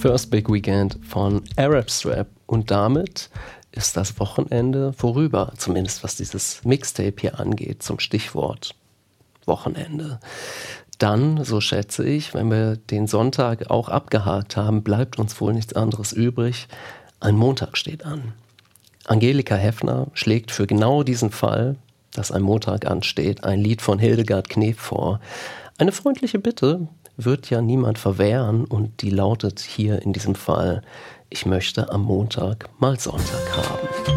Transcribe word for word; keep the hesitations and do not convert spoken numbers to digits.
First Big Weekend von Arab Strap. Und damit ist das Wochenende vorüber, zumindest was dieses Mixtape hier angeht, zum Stichwort Wochenende. Dann, so schätze ich, wenn wir den Sonntag auch abgehakt haben, bleibt uns wohl nichts anderes übrig. Ein Montag steht an. Angelika Heffner schlägt für genau diesen Fall, dass ein Montag ansteht, ein Lied von Hildegard Knef vor. Eine freundliche Bitte wird ja niemand verwehren und die lautet hier in diesem Fall: Ich möchte am Montag mal Sonntag haben.